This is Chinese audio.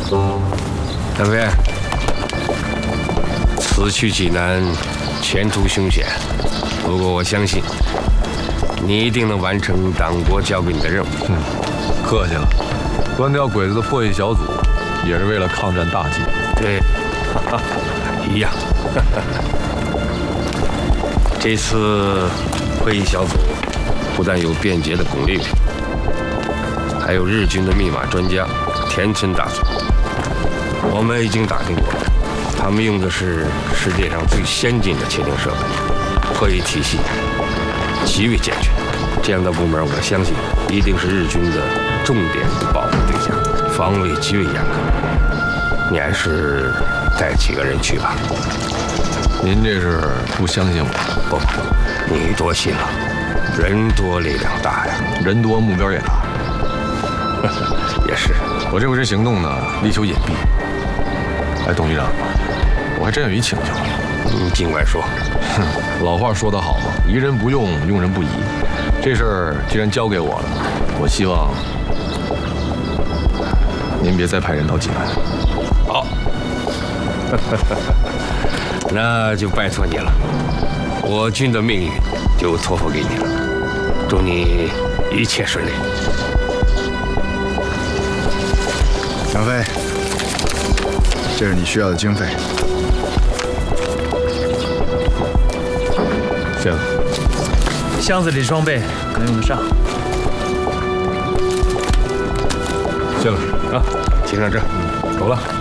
大飞，此去济南，前途凶险。不过我相信，你一定能完成党国交给你的任务。 客气了。关掉鬼子的破译小组，也是为了抗战大计。 对，一样。这次会议小组不但有便捷的巩立平，还有日军的密码专家田村大佐。我们已经打听过了，他们用的是世界上最先进的窃听设备，会议体系极为健全。这样的部门，我相信一定是日军的重点保护对象，防卫极为严格。你还是带几个人去吧。 您这是不相信我？ 不，你多心了。人多力量大呀， 人多目标也大。 也是， 我这回行动呢，力求隐蔽。哎，董局长，我还真有一请求。 尽管说。 老话说得好嘛，疑人不用，用人不疑。这事儿既然交给我了，我希望您别再派人到济南。 好，那就拜托你了。我军的命运就托付给你了，祝你一切顺利。 小飞，这是你需要的经费。 行。 箱子里装备可能用得上。 行了啊， 请上车， 走了。